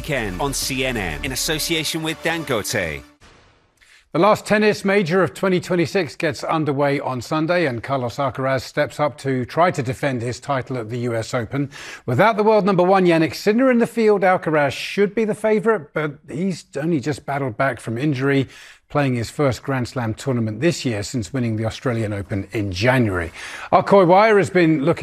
weekend on CNN in association with Dangote. The last tennis major of 2026 gets underway on Sunday, and Carlos Alcaraz steps up to try to defend his title at the US Open. Without the world number one Jannik Sinner in the field, Alcaraz should be the favourite, but he's only just battled back from injury, playing his first Grand Slam tournament this year since winning the Australian Open in January. Our Coy Wire has been looking